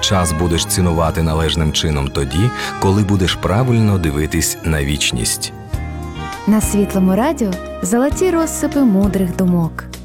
час будеш цінувати належним чином тоді, коли будеш правильно дивитись на вічність. На Світлому радіо золоті розсипи мудрих думок.